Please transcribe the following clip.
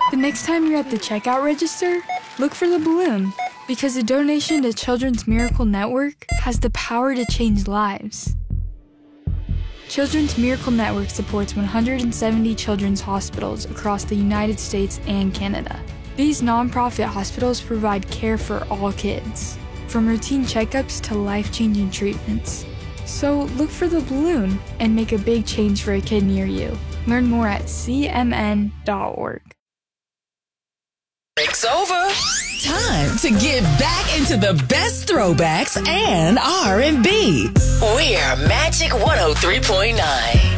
The next time you're at the checkout register, look for the balloon, because a donation to Children's Miracle Network has the power to change lives. Children's Miracle Network supports 170 children's hospitals across the United States and Canada. These nonprofit hospitals provide care for all kids, from routine checkups to life-changing treatments. So look for the balloon and make a big change for a kid near you. Learn more at cmn.org. It's over. Time to get back into the best throwbacks and R&B. We're Magic 103.9.